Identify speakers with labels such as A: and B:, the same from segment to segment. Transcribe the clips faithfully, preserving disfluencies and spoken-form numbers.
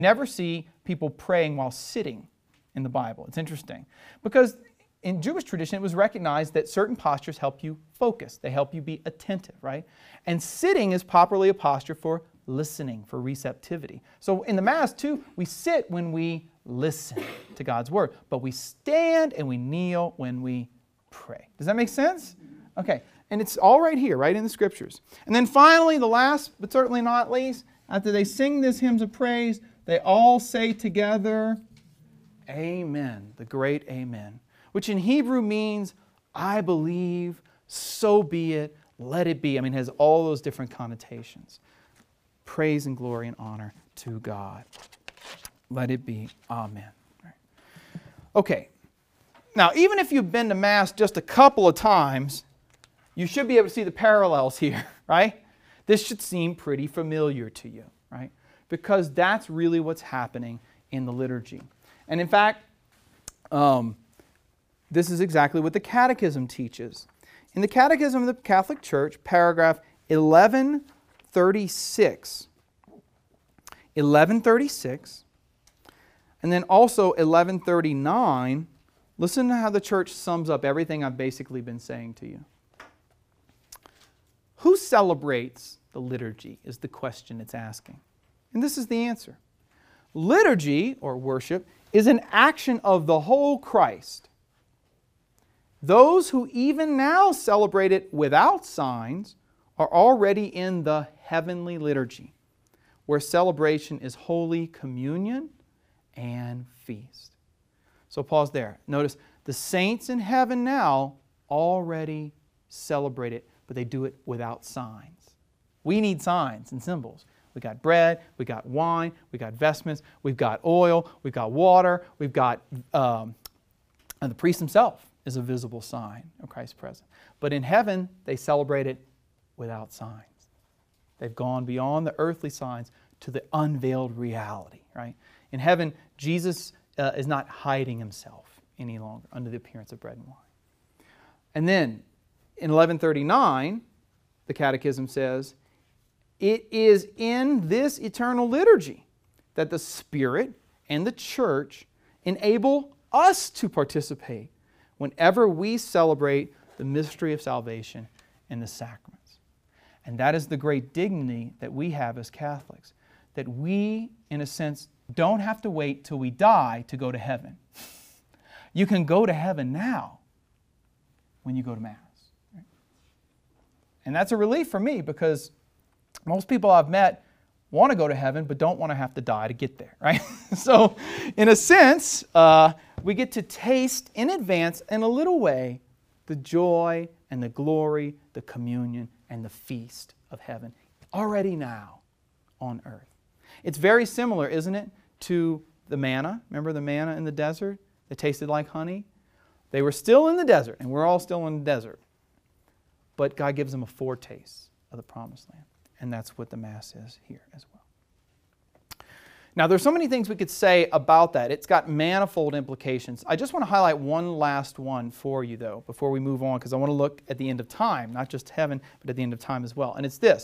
A: Never see people praying while sitting in the Bible. It's interesting because in Jewish tradition it was recognized that certain postures help you focus. They help you be attentive, right? And sitting is properly a posture for listening, for receptivity. So in the Mass too, we sit when we listen to God's Word, but we stand and we kneel when we pray. Does that make sense? Okay, and it's all right here, right in the Scriptures. And then finally, the last, but certainly not least, after they sing this hymns of praise, they all say together, Amen, the great Amen, which in Hebrew means, I believe, so be it, let it be. I mean, it has all those different connotations. Praise and glory and honor to God. Let it be. Amen. Okay. Now, even if you've been to Mass just a couple of times, you should be able to see the parallels here, right? This should seem pretty familiar to you, right? Because that's really what's happening in the liturgy. And in fact, um, this is exactly what the Catechism teaches. In the Catechism of the Catholic Church, paragraph eleven thirty-six, eleven thirty-six, and then also eleven thirty-nine, listen to how the Church sums up everything I've basically been saying to you. Who celebrates the liturgy is the question it's asking. And this is the answer. Liturgy, or worship, is an action of the whole Christ. Those who even now celebrate it without signs are already in the heavenly liturgy, where celebration is Holy Communion and feast. So pause there. Notice the saints in heaven now already celebrate it, but they do it without signs. We need signs and symbols. We got bread, we got wine, we got vestments, we've got oil, we've got water, we've got, um, and the priest himself is a visible sign of Christ's presence. But in heaven, they celebrate it without signs. They've gone beyond the earthly signs to the unveiled reality, right? In heaven, Jesus uh, is not hiding himself any longer under the appearance of bread and wine. And then in eleven thirty-nine, the Catechism says, it is in this eternal liturgy that the Spirit and the Church enable us to participate whenever we celebrate the mystery of salvation and the sacraments. And that is the great dignity that we have as Catholics, that we, in a sense, don't have to wait till we die to go to heaven. You can go to heaven now when you go to Mass. And that's a relief for me because most people I've met want to go to heaven but don't want to have to die to get there, right? So in a sense, uh, we get to taste in advance, in a little way, the joy and the glory, the communion and the feast of heaven already now on earth. It's very similar, isn't it, to the manna. Remember the manna in the desert that tasted like honey? They were still in the desert, and we're all still in the desert. But God gives them a foretaste of the promised land. And that's what the Mass is here as well. Now, there's so many things we could say about that. It's got manifold implications. I just want to highlight one last one for you, though, before we move on, because I want to look at the end of time, not just heaven, but at the end of time as well. And it's this.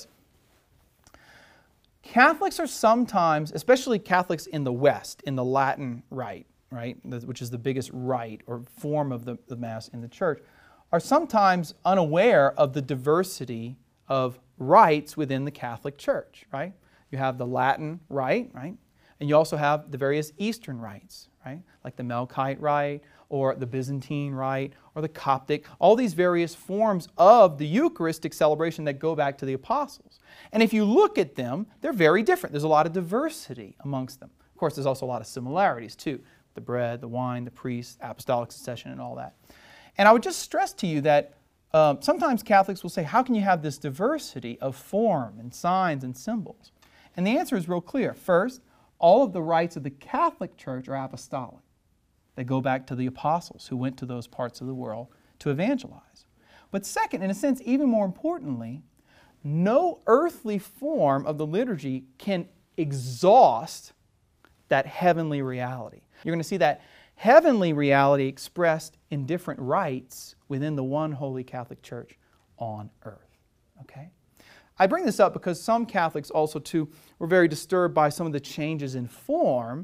A: Catholics are sometimes, especially Catholics in the West, in the Latin Rite, right, which is the biggest rite or form of the, the Mass in the Church, are sometimes unaware of the diversity of rites within the Catholic Church, right? You have the Latin Rite, right? And you also have the various Eastern rites, right? Like the Melkite Rite or the Byzantine Rite or the Coptic, all these various forms of the Eucharistic celebration that go back to the Apostles. And if you look at them, they're very different. There's a lot of diversity amongst them. Of course, there's also a lot of similarities too. The bread, the wine, the priest, apostolic succession, and all that. And I would just stress to you that um, sometimes Catholics will say, how can you have this diversity of form and signs and symbols? And the answer is real clear. First, all of the rites of the Catholic Church are apostolic. They go back to the apostles who went to those parts of the world to evangelize. But second, in a sense, even more importantly, no earthly form of the liturgy can exhaust that heavenly reality. You're going to see that heavenly reality expressed in different rites within the one holy Catholic Church on earth. Okay? I bring this up because some Catholics also too were very disturbed by some of the changes in form